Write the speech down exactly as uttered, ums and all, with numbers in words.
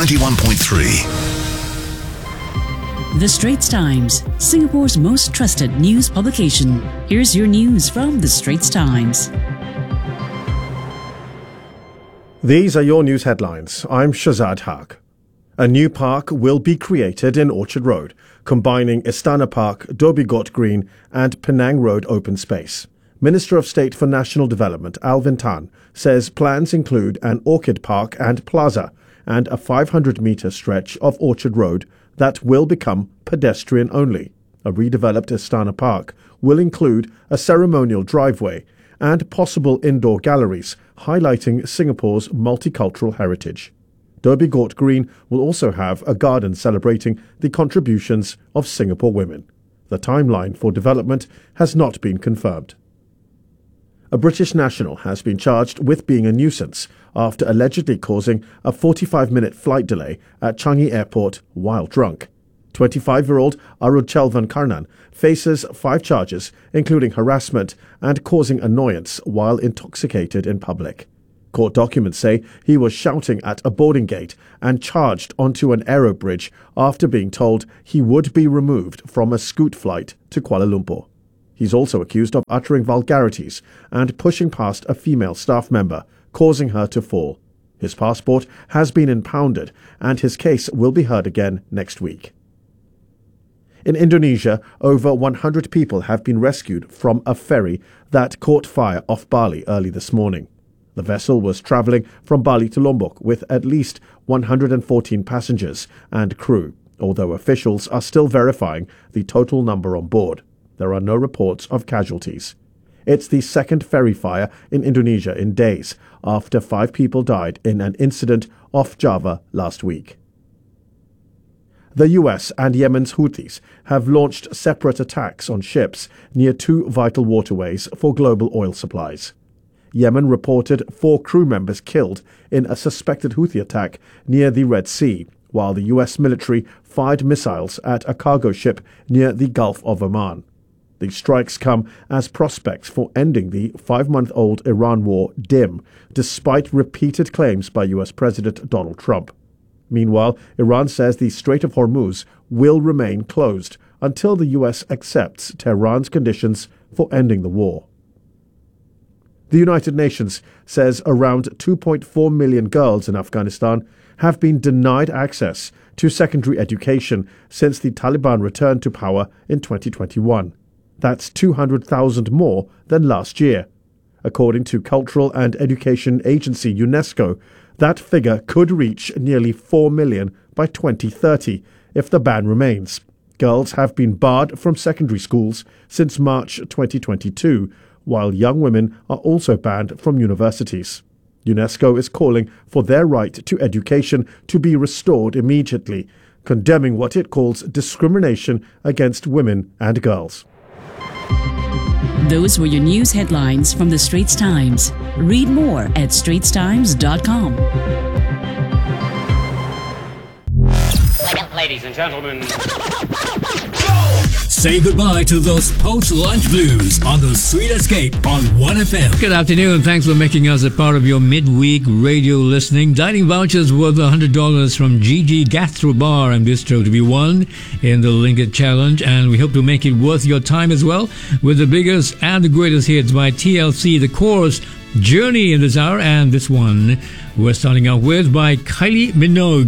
ninety-one point three. The Straits Times, Singapore's most trusted news publication. Here's your news from The Straits Times. These are your news headlines. I'm Shazad Haq. A new park will be created in Orchard Road, combining Istana Park, Dhoby Ghaut Green and Penang Road open space. Minister of State for National Development Alvin Tan says plans include an orchid park and plaza and a five hundred metre stretch of Orchard Road that will become pedestrian only. A redeveloped Istana Park will include a ceremonial driveway and possible indoor galleries highlighting Singapore's multicultural heritage. Dhoby Ghaut Green will also have a garden celebrating the contributions of Singapore women. The timeline for development has not been confirmed. A British national has been charged with being a nuisance after allegedly causing a forty-five minute flight delay at Changi Airport while drunk. twenty-five-year-old Arudchelvan Karnan faces five charges, including harassment and causing annoyance while intoxicated in public. Court documents say he was shouting at a boarding gate and charged onto an aero bridge after being told he would be removed from a Scoot flight to Kuala Lumpur. He's also accused of uttering vulgarities and pushing past a female staff member, causing her to fall. His passport has been impounded and his case will be heard again next week. In Indonesia, over one hundred people have been rescued from a ferry that caught fire off Bali early this morning. The vessel was travelling from Bali to Lombok with at least one hundred fourteen passengers and crew, although officials are still verifying the total number on board. There are no reports of casualties. It's the second ferry fire in Indonesia in days after five people died in an incident off Java last week. The U S and Yemen's Houthis have launched separate attacks on ships near two vital waterways for global oil supplies. Yemen reported four crew members killed in a suspected Houthi attack near the Red Sea, while the U S military fired missiles at a cargo ship near the Gulf of Oman. These strikes come as prospects for ending the five-month-old Iran war dim, despite repeated claims by U S President Donald Trump. Meanwhile, Iran says the Strait of Hormuz will remain closed until the U S accepts Tehran's conditions for ending the war. The United Nations says around two point four million girls in Afghanistan have been denied access to secondary education since the Taliban returned to power in twenty twenty-one. That's two hundred thousand more than last year. According to cultural and education agency UNESCO, that figure could reach nearly four million by twenty thirty if the ban remains. Girls have been barred from secondary schools since March twenty twenty-two, while young women are also banned from universities. UNESCO is calling for their right to education to be restored immediately, condemning what it calls discrimination against women and girls. Those were your news headlines from The Straits Times. Read more at straits times dot com. Ladies and gentlemen, say goodbye to those post-lunch blues on the Sweet Escape on one F M. Good afternoon. Thanks for making us a part of your midweek radio listening. Dining vouchers worth one hundred dollars from G G Gastro Bar and Bistro to be won in the Linked Challenge, and we hope to make it worth your time as well with the biggest and the greatest hits by T L C, The Course, Journey in this hour, and this one we're starting out with by Kylie Minogue.